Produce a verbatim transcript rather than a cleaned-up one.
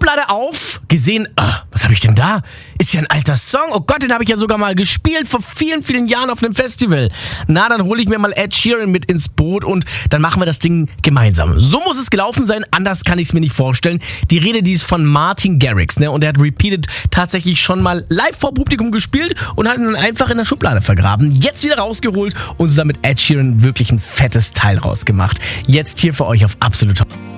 Schublade auf, gesehen, ah, was habe ich denn da? Ist ja ein alter Song. Oh Gott, den habe ich ja sogar mal gespielt vor vielen, vielen Jahren auf einem Festival. Na, dann hole ich mir mal Ed Sheeran mit ins Boot und dann machen wir das Ding gemeinsam. So muss es gelaufen sein, anders kann ich es mir nicht vorstellen. Die Rede, die ist von Martin Garrix, ne? Und er hat Repeated tatsächlich schon mal live vor Publikum gespielt und hat ihn dann einfach in der Schublade vergraben. Jetzt wieder rausgeholt und zusammen mit Ed Sheeran wirklich ein fettes Teil rausgemacht. Jetzt hier für euch auf Absolut Top.